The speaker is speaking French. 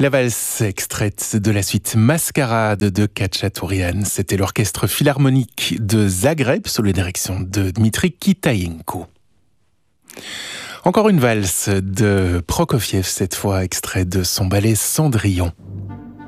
La valse extraite de la suite Mascarade de Khatchatourian, c'était l'orchestre philharmonique de Zagreb sous la direction de Dmitri Kitaïenko. Encore une valse de Prokofiev, cette fois extrait de son ballet Cendrillon.